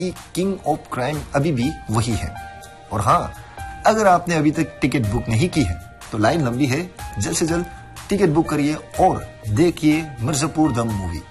कि king of crime अभी भी वही है। और हाँ, अगर आपने अभी तक टिकट बुक नहीं की है तो लाइन लंबी है, जल्द से जल्द टिकट बुक करिए और देखिए मिर्जापुर द मूवी।